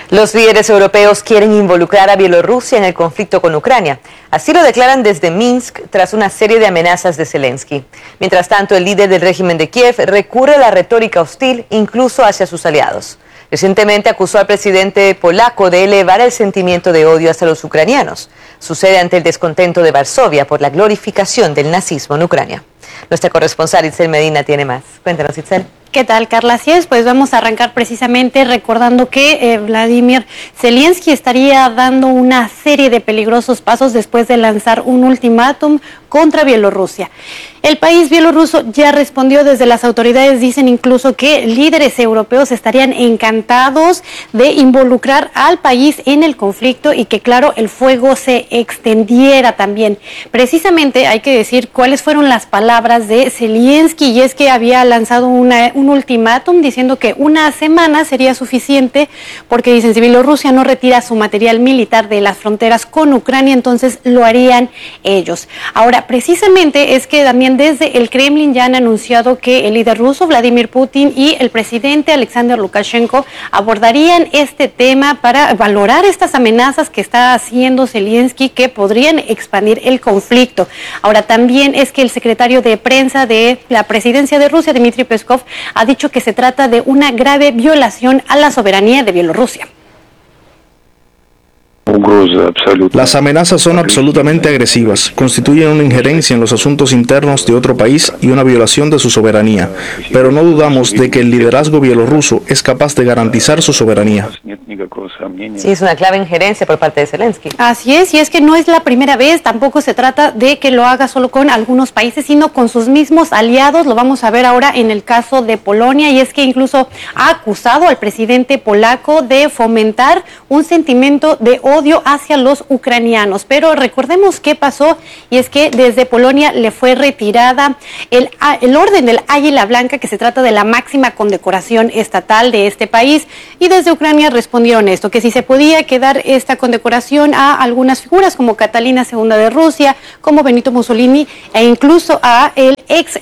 Los líderes europeos quieren involucrar a Bielorrusia en el conflicto con Ucrania. Así lo declaran desde Minsk tras una serie de amenazas de Zelensky. Mientras tanto, el líder del régimen de Kiev recurre a la retórica hostil incluso hacia sus aliados. Recientemente acusó al presidente polaco de elevar el sentimiento de odio hacia los ucranianos. Sucede ante el descontento de Varsovia por la glorificación del nazismo en Ucrania. Nuestra corresponsal Itzel Medina tiene más. Cuéntanos, Itzel. ¿Qué tal, Carla? Así es, pues vamos a arrancar precisamente recordando que Vladimir Zelensky estaría dando una serie de peligrosos pasos después de lanzar un ultimátum contra Bielorrusia. El país bielorruso ya respondió. Desde las autoridades dicen incluso que líderes europeos estarían encantados de involucrar al país en el conflicto y que, claro, el fuego se extendiera también. Precisamente hay que decir cuáles fueron las palabras de Zelensky, y es que había lanzado un ultimátum diciendo que una semana sería suficiente porque dicen, si Bielorrusia no retira su material militar de las fronteras con Ucrania, entonces lo harían ellos. Ahora, precisamente es que también desde el Kremlin ya han anunciado que el líder ruso Vladimir Putin y el presidente Alexander Lukashenko abordarían este tema para valorar estas amenazas que está haciendo Zelensky, que podrían expandir el conflicto. Ahora, también es que el secretario de prensa de la presidencia de Rusia, Dmitry Peskov, ha dicho que se trata de una grave violación a la soberanía de Bielorrusia. Las amenazas son absolutamente agresivas, constituyen una injerencia en los asuntos internos de otro país y una violación de su soberanía, pero no dudamos de que el liderazgo bielorruso es capaz de garantizar su soberanía. Sí, es una clave injerencia por parte de Zelensky. Así es, y es que no es la primera vez, tampoco se trata de que lo haga solo con algunos países, sino con sus mismos aliados. Lo vamos a ver ahora en el caso de Polonia, y es que incluso ha acusado al presidente polaco de fomentar un sentimiento de odio hacia los ucranianos. Pero recordemos qué pasó, y es que desde Polonia le fue retirada el orden del Águila Blanca, que se trata de la máxima condecoración estatal de este país, y desde Ucrania respondieron esto, que si se podía quedar esta condecoración a algunas figuras como Catalina II de Rusia, como Benito Mussolini, e incluso a el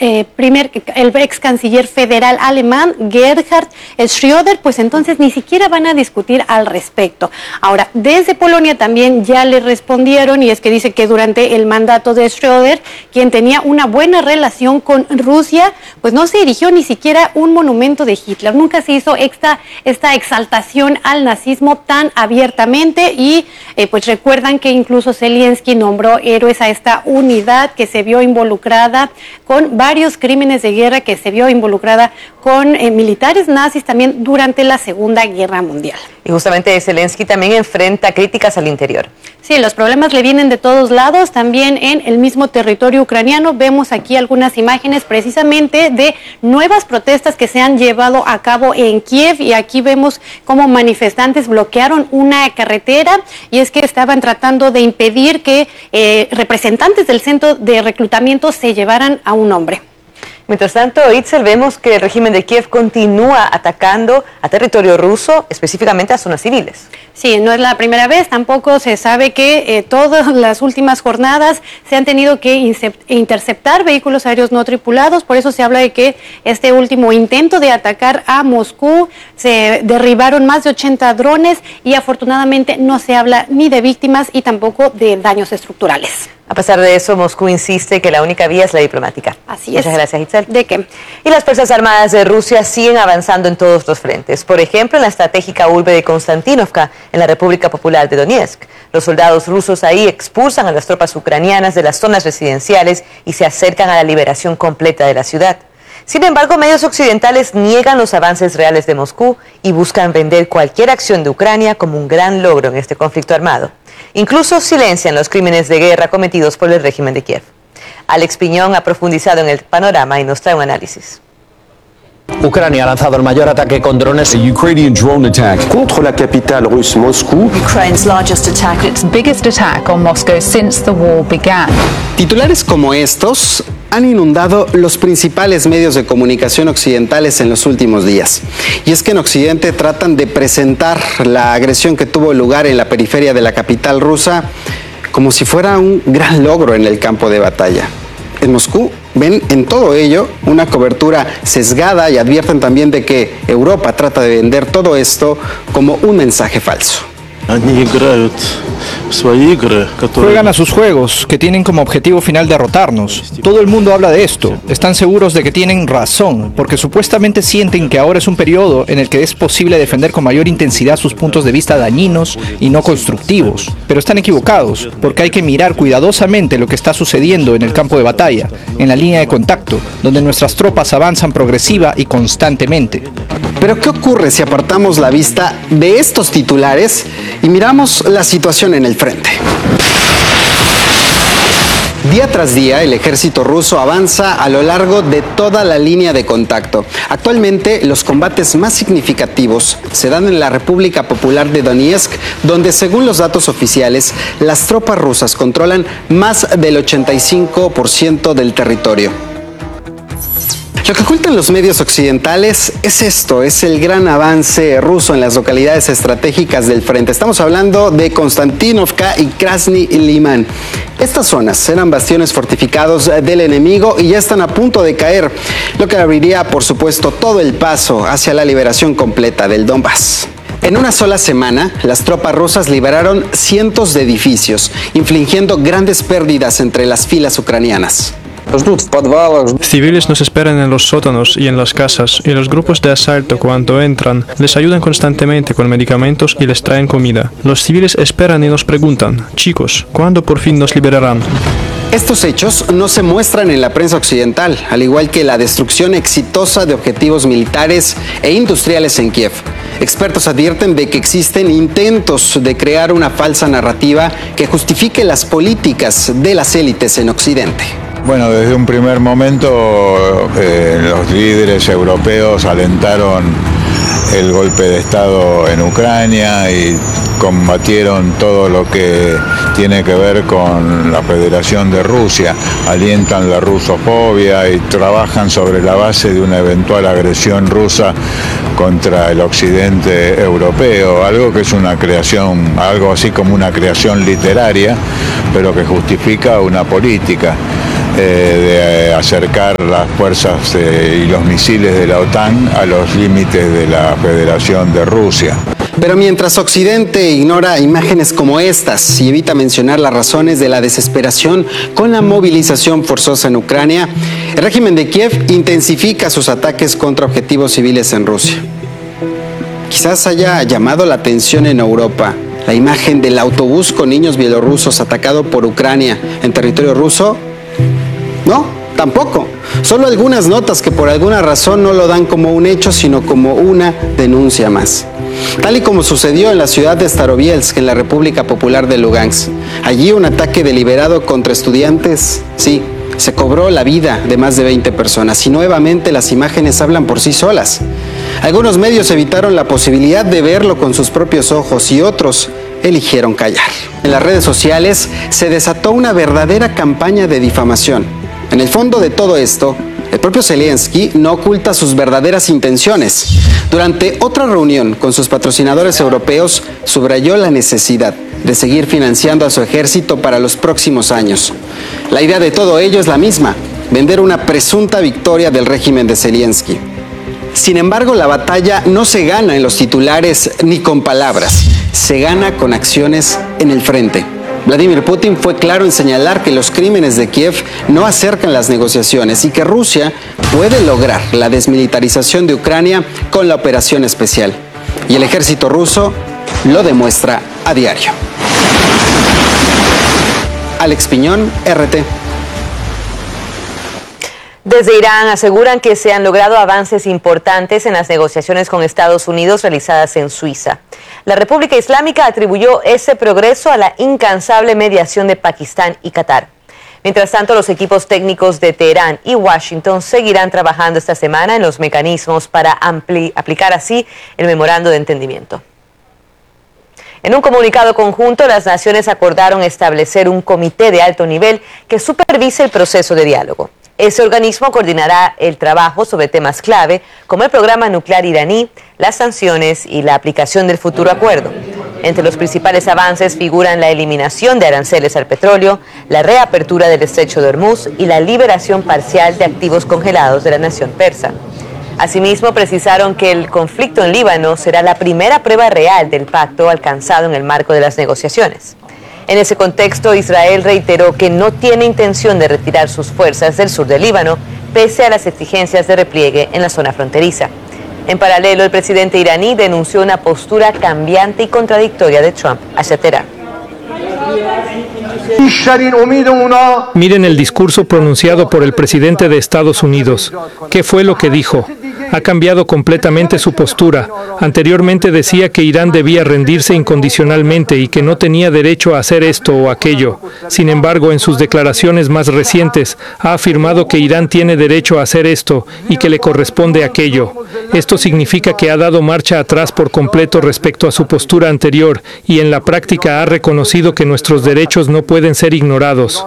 ex canciller federal alemán Gerhard Schröder, pues entonces ni siquiera van a discutir al respecto. Ahora, desde Polonia también ya le respondieron, y es que dice que durante el mandato de Schröder, quien tenía una buena relación con Rusia, pues no se erigió ni siquiera un monumento de Hitler. Nunca se hizo esta exaltación al nazismo tan abiertamente, y pues recuerdan que incluso Zelensky nombró héroes a esta unidad que se vio involucrada con varios crímenes de guerra, que se vio involucrada con militares nazis también durante la Segunda Guerra Mundial. Y justamente Zelensky también enfrenta críticas al interior. Sí, los problemas le vienen de todos lados, también en el mismo territorio ucraniano. Vemos aquí algunas imágenes precisamente de nuevas protestas que se han llevado a cabo en Kiev, y aquí vemos cómo manifestantes bloquearon una carretera, y es que estaban tratando de impedir que representantes del centro de reclutamiento se llevaran a un hombre. Mientras tanto, Itzel, vemos que el régimen de Kiev continúa atacando a territorio ruso, específicamente a zonas civiles. Sí, no es la primera vez, tampoco se sabe que todas las últimas jornadas se han tenido que interceptar vehículos aéreos no tripulados. Por eso se habla de que este último intento de atacar a Moscú, se derribaron más de 80 drones, y afortunadamente no se habla ni de víctimas y tampoco de daños estructurales. A pesar de eso, Moscú insiste que la única vía es la diplomática. Así es. Muchas gracias, Itzel. ¿De qué? Y las Fuerzas Armadas de Rusia siguen avanzando en todos los frentes. Por ejemplo, en la estratégica urbe de Konstantinovka, en la República Popular de Donetsk. Los soldados rusos ahí expulsan a las tropas ucranianas de las zonas residenciales y se acercan a la liberación completa de la ciudad. Sin embargo, medios occidentales niegan los avances reales de Moscú y buscan vender cualquier acción de Ucrania como un gran logro en este conflicto armado. Incluso silencian los crímenes de guerra cometidos por el régimen de Kiev. Alex Piñón ha profundizado en el panorama y nos trae un análisis. Ucrania ha lanzado el mayor ataque con drones. A Ukrainian drone attack contra la capital rusa Moscú. Ukraine's largest attack, its biggest attack on Moscow since the war began. Titulares como estos han inundado los principales medios de comunicación occidentales en los últimos días. Y es que en Occidente tratan de presentar la agresión que tuvo lugar en la periferia de la capital rusa como si fuera un gran logro en el campo de batalla. En Moscú ven en todo ello una cobertura sesgada y advierten también de que Europa trata de vender todo esto como un mensaje falso. Juegan a sus juegos, que tienen como objetivo final derrotarnos. Todo el mundo habla de esto. Están seguros de que tienen razón, porque supuestamente sienten que ahora es un periodo en el que es posible defender con mayor intensidad sus puntos de vista dañinos y no constructivos. Pero están equivocados, porque hay que mirar cuidadosamente lo que está sucediendo en el campo de batalla, en la línea de contacto, donde nuestras tropas avanzan progresiva y constantemente. Pero ¿qué ocurre si apartamos la vista de estos titulares y miramos la situación en el frente? Día tras día, el ejército ruso avanza a lo largo de toda la línea de contacto. Actualmente, los combates más significativos se dan en la República Popular de Donetsk, donde, según los datos oficiales, las tropas rusas controlan más del 85% del territorio. Lo que ocultan los medios occidentales es esto, es el gran avance ruso en las localidades estratégicas del frente. Estamos hablando de Konstantinovka y Krasny Liman. Estas zonas eran bastiones fortificados del enemigo y ya están a punto de caer, lo que abriría, por supuesto, todo el paso hacia la liberación completa del Donbass. En una sola semana, las tropas rusas liberaron cientos de edificios, infligiendo grandes pérdidas entre las filas ucranianas. Civiles nos esperan en los sótanos y en las casas, y los grupos de asalto, cuando entran, les ayudan constantemente con medicamentos y les traen comida. Los civiles esperan y nos preguntan: chicos, ¿cuándo por fin nos liberarán? Estos hechos no se muestran en la prensa occidental, al igual que la destrucción exitosa de objetivos militares e industriales en Kiev. Expertos advierten de que existen intentos de crear una falsa narrativa que justifique las políticas de las élites en Occidente. Bueno, desde un primer momento los líderes europeos alentaron el golpe de Estado en Ucrania y combatieron todo lo que tiene que ver con la Federación de Rusia, alientan la rusofobia y trabajan sobre la base de una eventual agresión rusa contra el occidente europeo, algo que es una creación, algo así como una creación literaria, pero que justifica una política de acercar las fuerzas y los misiles de la OTAN a los límites de la Federación de Rusia. Pero mientras Occidente ignora imágenes como estas y evita mencionar las razones de la desesperación con la movilización forzosa en Ucrania, el régimen de Kiev intensifica sus ataques contra objetivos civiles en Rusia. Quizás haya llamado la atención en Europa la imagen del autobús con niños bielorrusos atacado por Ucrania en territorio ruso. No, tampoco. Solo algunas notas que por alguna razón no lo dan como un hecho, sino como una denuncia más. Tal y como sucedió en la ciudad de Starobielsk, en la República Popular de Lugansk. Allí un ataque deliberado contra estudiantes, sí, se cobró la vida de más de 20 personas y nuevamente las imágenes hablan por sí solas. Algunos medios evitaron la posibilidad de verlo con sus propios ojos y otros eligieron callar. En las redes sociales se desató una verdadera campaña de difamación. En el fondo de todo esto, el propio Zelensky no oculta sus verdaderas intenciones. Durante otra reunión con sus patrocinadores europeos, subrayó la necesidad de seguir financiando a su ejército para los próximos años. La idea de todo ello es la misma: vender una presunta victoria del régimen de Zelensky. Sin embargo, la batalla no se gana en los titulares ni con palabras, se gana con acciones en el frente. Vladimir Putin fue claro en señalar que los crímenes de Kiev no acercan las negociaciones y que Rusia puede lograr la desmilitarización de Ucrania con la operación especial. Y el ejército ruso lo demuestra a diario. Alex Piñón, RT. Desde Irán aseguran que se han logrado avances importantes en las negociaciones con Estados Unidos realizadas en Suiza. La República Islámica atribuyó ese progreso a la incansable mediación de Pakistán y Qatar. Mientras tanto, los equipos técnicos de Teherán y Washington seguirán trabajando esta semana en los mecanismos para aplicar así el memorando de entendimiento. En un comunicado conjunto, las naciones acordaron establecer un comité de alto nivel que supervise el proceso de diálogo. Ese organismo coordinará el trabajo sobre temas clave como el programa nuclear iraní, las sanciones y la aplicación del futuro acuerdo. Entre los principales avances figuran la eliminación de aranceles al petróleo, la reapertura del estrecho de Hormuz y la liberación parcial de activos congelados de la nación persa. Asimismo, precisaron que el conflicto en Líbano será la primera prueba real del pacto alcanzado en el marco de las negociaciones. En ese contexto, Israel reiteró que no tiene intención de retirar sus fuerzas del sur del Líbano, pese a las exigencias de repliegue en la zona fronteriza. En paralelo, el presidente iraní denunció una postura cambiante y contradictoria de Trump hacia Teherán. Miren el discurso pronunciado por el presidente de Estados Unidos. ¿Qué fue lo que dijo? Ha cambiado completamente su postura. Anteriormente decía que Irán debía rendirse incondicionalmente y que no tenía derecho a hacer esto o aquello. Sin embargo, en sus declaraciones más recientes, ha afirmado que Irán tiene derecho a hacer esto y que le corresponde aquello. Esto significa que ha dado marcha atrás por completo respecto a su postura anterior y en la práctica ha reconocido que nuestros derechos no pueden ser ignorados.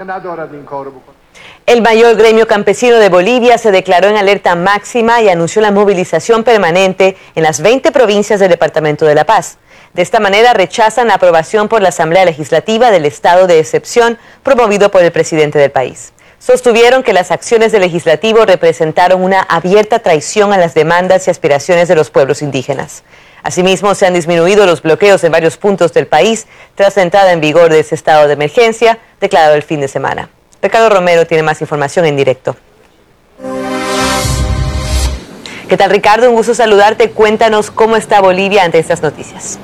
El mayor gremio campesino de Bolivia se declaró en alerta máxima y anunció la movilización permanente en las 20 provincias del departamento de La Paz. De esta manera rechazan la aprobación por la Asamblea Legislativa del estado de excepción promovido por el presidente del país. Sostuvieron que las acciones del legislativo representaron una abierta traición a las demandas y aspiraciones de los pueblos indígenas. Asimismo, se han disminuido los bloqueos en varios puntos del país tras la entrada en vigor de ese estado de emergencia declarado el fin de semana. Ricardo Romero tiene más información en directo. ¿Qué tal, Ricardo? Un gusto saludarte. Cuéntanos cómo está Bolivia ante estas noticias.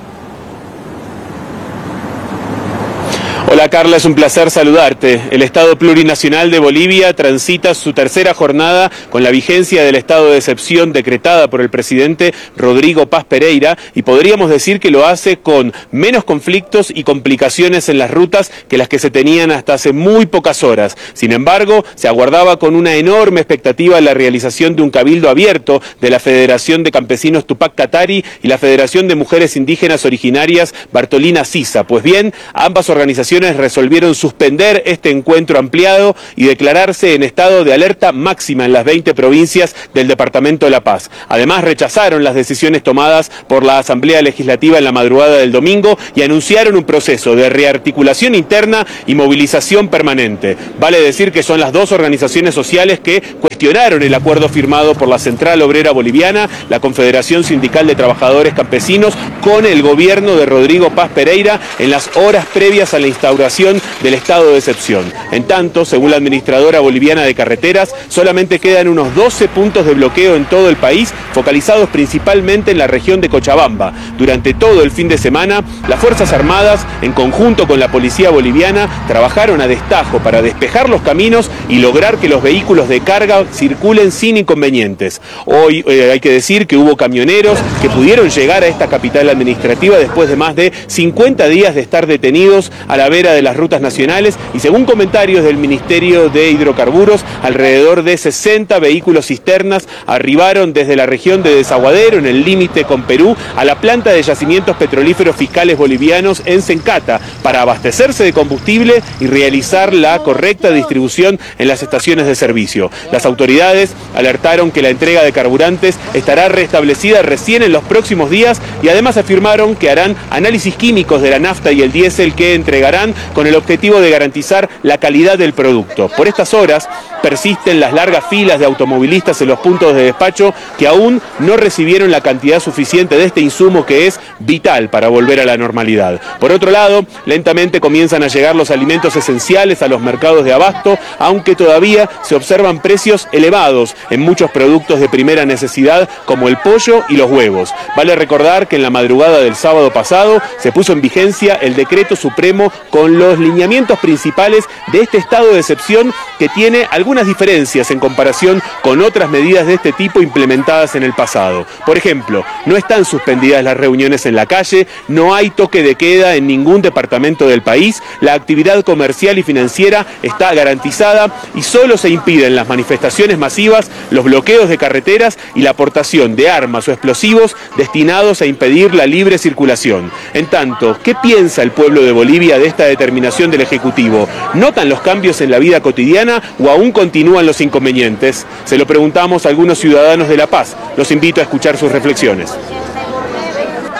Hola Carla, es un placer saludarte. El Estado Plurinacional de Bolivia transita su tercera jornada con la vigencia del estado de excepción decretada por el presidente Rodrigo Paz Pereira y podríamos decir que lo hace con menos conflictos y complicaciones en las rutas que las que se tenían hasta hace muy pocas horas. Sin embargo, se aguardaba con una enorme expectativa la realización de un cabildo abierto de la Federación de Campesinos Tupac Katari y la Federación de Mujeres Indígenas Originarias Bartolina Sisa. Pues bien, ambas organizaciones resolvieron suspender este encuentro ampliado y declararse en estado de alerta máxima en las 20 provincias del departamento de La Paz. Además, rechazaron las decisiones tomadas por la Asamblea Legislativa en la madrugada del domingo y anunciaron un proceso de rearticulación interna y movilización permanente. Vale decir que son las dos organizaciones sociales que cuestionaron el acuerdo firmado por la Central Obrera Boliviana, la Confederación Sindical de Trabajadores Campesinos, con el gobierno de Rodrigo Paz Pereira en las horas previas a la instauración del estado de excepción. En tanto, según la administradora boliviana de carreteras, solamente quedan unos 12 puntos de bloqueo en todo el país, focalizados principalmente en la región de Cochabamba. Durante todo el fin de semana, las Fuerzas Armadas, en conjunto con la Policía Boliviana, trabajaron a destajo para despejar los caminos y lograr que los vehículos de carga circulen sin inconvenientes. Hoy hay que decir que hubo camioneros que pudieron llegar a esta capital administrativa después de más de 50 días de estar detenidos a la vez de las rutas nacionales y según comentarios del Ministerio de Hidrocarburos, alrededor de 60 vehículos cisternas arribaron desde la región de Desaguadero, en el límite con Perú, a la planta de yacimientos petrolíferos fiscales bolivianos en Sencata para abastecerse de combustible y realizar la correcta distribución en las estaciones de servicio. Las autoridades alertaron que la entrega de carburantes estará restablecida recién en los próximos días y además afirmaron que harán análisis químicos de la nafta y el diésel que entregarán con el objetivo de garantizar la calidad del producto. Por estas horas persisten las largas filas de automovilistas en los puntos de despacho que aún no recibieron la cantidad suficiente de este insumo que es vital para volver a la normalidad. Por otro lado, lentamente comienzan a llegar los alimentos esenciales a los mercados de abasto, aunque todavía se observan precios elevados en muchos productos de primera necesidad como el pollo y los huevos. Vale recordar que en la madrugada del sábado pasado se puso en vigencia el decreto supremo con los lineamientos principales de este estado de excepción que tiene algunas diferencias en comparación con otras medidas de este tipo implementadas en el pasado. Por ejemplo, no están suspendidas las reuniones en la calle, no hay toque de queda en ningún departamento del país, la actividad comercial y financiera está garantizada y solo se impiden las manifestaciones masivas, los bloqueos de carreteras y la aportación de armas o explosivos destinados a impedir la libre circulación. En tanto, ¿qué piensa el pueblo de Bolivia de esta determinación del Ejecutivo? ¿Notan los cambios en la vida cotidiana o aún continúan los inconvenientes? Se lo preguntamos a algunos ciudadanos de La Paz. Los invito a escuchar sus reflexiones.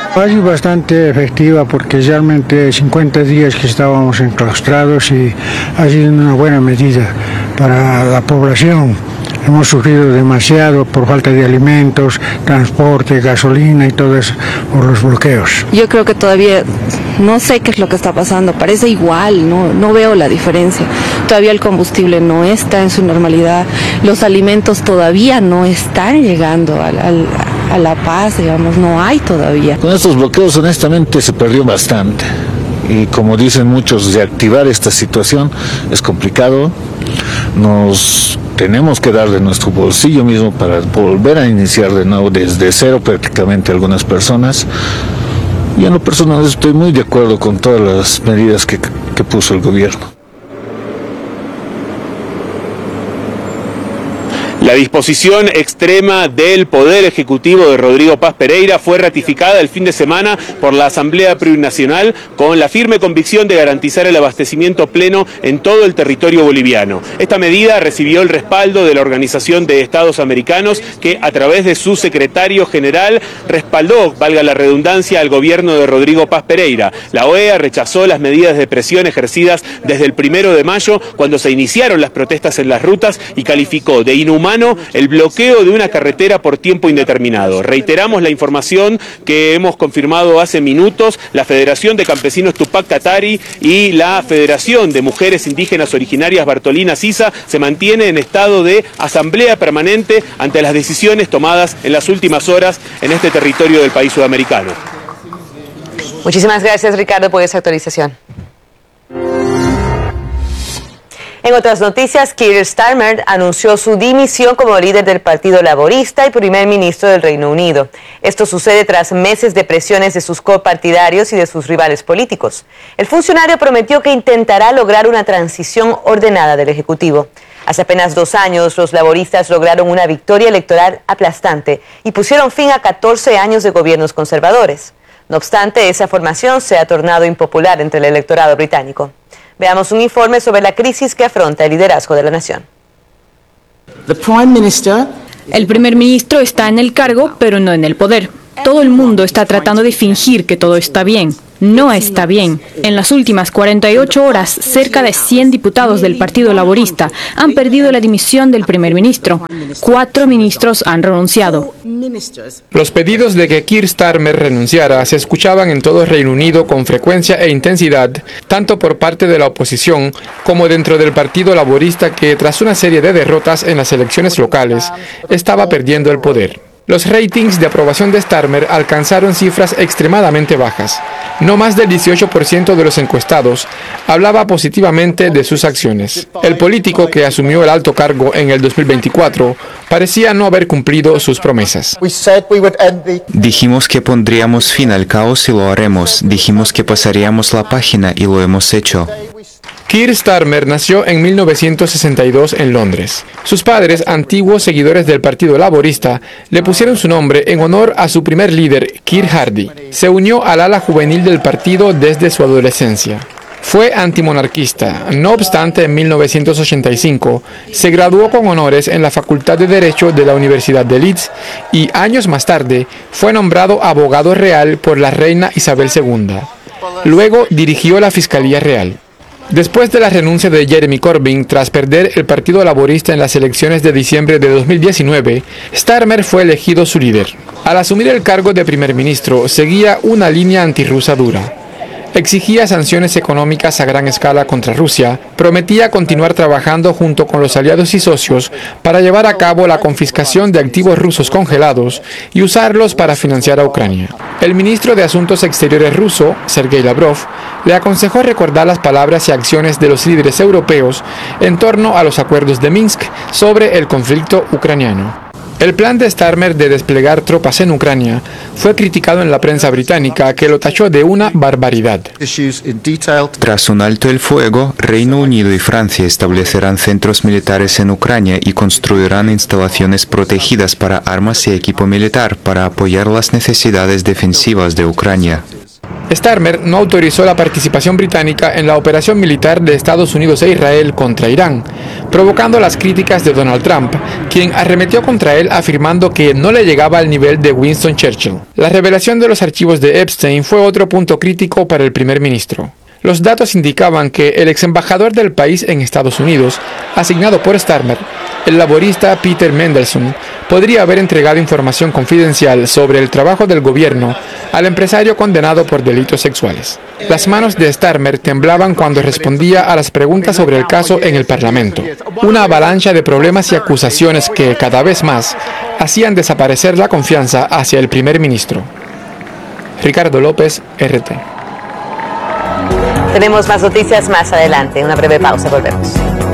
Ha sido bastante efectiva porque realmente 50 días que estábamos enclaustrados y ha sido una buena medida para la población. Hemos sufrido demasiado por falta de alimentos, transporte, gasolina y todo eso por los bloqueos. Yo creo que todavía no sé qué es lo que está pasando, parece igual, no veo la diferencia. Todavía el combustible no está en su normalidad, los alimentos todavía no están llegando a La Paz, digamos, no hay todavía. Con estos bloqueos honestamente se perdió bastante. Y como dicen muchos, reactivar esta situación es complicado. Nos tenemos que dar de nuestro bolsillo mismo para volver a iniciar de nuevo desde cero prácticamente algunas personas. Y en lo personal estoy muy de acuerdo con todas las medidas que puso el gobierno. La disposición extrema del Poder Ejecutivo de Rodrigo Paz Pereira fue ratificada el fin de semana por la Asamblea Plurinacional con la firme convicción de garantizar el abastecimiento pleno en todo el territorio boliviano. Esta medida recibió el respaldo de la Organización de Estados Americanos que a través de su secretario general respaldó, valga la redundancia, al gobierno de Rodrigo Paz Pereira. La OEA rechazó las medidas de presión ejercidas desde el 1 de mayo cuando se iniciaron las protestas en las rutas y calificó de inhumano el bloqueo de una carretera por tiempo indeterminado. Reiteramos la información que hemos confirmado hace minutos. La Federación de Campesinos Tupac Katari y la Federación de Mujeres Indígenas Originarias Bartolina Sisa se mantiene en estado de asamblea permanente ante las decisiones tomadas en las últimas horas en este territorio del país sudamericano. Muchísimas gracias, Ricardo, por esa actualización. En otras noticias, Keir Starmer anunció su dimisión como líder del Partido Laborista y primer ministro del Reino Unido. Esto sucede tras meses de presiones de sus copartidarios y de sus rivales políticos. El funcionario prometió que intentará lograr una transición ordenada del Ejecutivo. Hace apenas 2 años, los laboristas lograron una victoria electoral aplastante y pusieron fin a 14 años de gobiernos conservadores. No obstante, esa formación se ha tornado impopular entre el electorado británico. Veamos un informe sobre la crisis que afronta el liderazgo de la nación. El primer ministro está en el cargo, pero no en el poder. Todo el mundo está tratando de fingir que todo está bien. No está bien. En las últimas 48 horas, cerca de 100 diputados del Partido Laborista han perdido la dimisión del primer ministro. 4 ministros han renunciado. Los pedidos de que Keir Starmer renunciara se escuchaban en todo el Reino Unido con frecuencia e intensidad, tanto por parte de la oposición como dentro del Partido Laborista que, tras una serie de derrotas en las elecciones locales, estaba perdiendo el poder. Los ratings de aprobación de Starmer alcanzaron cifras extremadamente bajas. No más del 18% de los encuestados hablaba positivamente de sus acciones. El político que asumió el alto cargo en el 2024 parecía no haber cumplido sus promesas. Dijimos que pondríamos fin al caos y lo haremos. Dijimos que pasaríamos la página y lo hemos hecho. Keir Starmer nació en 1962 en Londres. Sus padres, antiguos seguidores del Partido Laborista, le pusieron su nombre en honor a su primer líder, Keir Hardie. Se unió al ala juvenil del partido desde su adolescencia. Fue antimonarquista. No obstante, en 1985 se graduó con honores en la Facultad de Derecho de la Universidad de Leeds y años más tarde fue nombrado abogado real por la reina Isabel II. Luego dirigió la Fiscalía Real. Después de la renuncia de Jeremy Corbyn tras perder el Partido Laborista en las elecciones de diciembre de 2019, Starmer fue elegido su líder. Al asumir el cargo de primer ministro, seguía una línea antirrusa dura. Exigía sanciones económicas a gran escala contra Rusia, prometía continuar trabajando junto con los aliados y socios para llevar a cabo la confiscación de activos rusos congelados y usarlos para financiar a Ucrania. El ministro de Asuntos Exteriores ruso, Sergei Lavrov, le aconsejó recordar las palabras y acciones de los líderes europeos en torno a los acuerdos de Minsk sobre el conflicto ucraniano. El plan de Starmer de desplegar tropas en Ucrania fue criticado en la prensa británica, que lo tachó de una barbaridad. Tras un alto el fuego, Reino Unido y Francia establecerán centros militares en Ucrania y construirán instalaciones protegidas para armas y equipo militar para apoyar las necesidades defensivas de Ucrania. Starmer no autorizó la participación británica en la operación militar de Estados Unidos e Israel contra Irán, provocando las críticas de Donald Trump, quien arremetió contra él afirmando que no le llegaba al nivel de Winston Churchill. La revelación de los archivos de Epstein fue otro punto crítico para el primer ministro. Los datos indicaban que el ex embajador del país en Estados Unidos, asignado por Starmer, el laborista Peter Mandelson, podría haber entregado información confidencial sobre el trabajo del gobierno al empresario condenado por delitos sexuales. Las manos de Starmer temblaban cuando respondía a las preguntas sobre el caso en el Parlamento. Una avalancha de problemas y acusaciones que, cada vez más, hacían desaparecer la confianza hacia el primer ministro. Ricardo López, RT. Tenemos más noticias más adelante. Una breve pausa, volvemos.